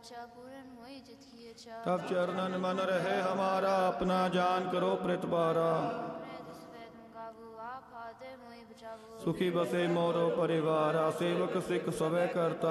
तब चरणन मन रहे हमारा, अपना जान करो प्रतिपारा। सुखी बसे मोरो परिवारा, सेवक सिख सवै करता